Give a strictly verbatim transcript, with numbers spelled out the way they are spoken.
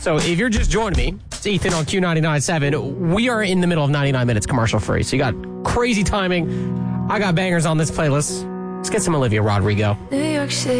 So if you're just joining me, it's Ethan on Q ninety-nine point seven. We are in the middle of ninety-nine minutes commercial free. So you got crazy timing. I got bangers on this playlist. Let's get some Olivia Rodrigo. New York City.